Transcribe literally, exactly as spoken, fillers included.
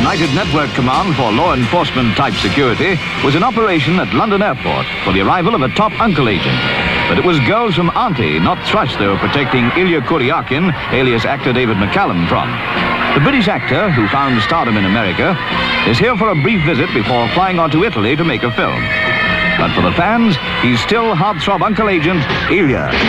United Network Command for Law Enforcement Type Security was in operation at London Airport for the arrival of a top uncle agent. But it was girls from Auntie, not Thrush, they were protecting Ilya Kuryakin, alias actor David McCallum, from. The British actor, who found stardom in America, is here for a brief visit before flying on to Italy to make a film. But for the fans, he's still heartthrob uncle agent Ilya.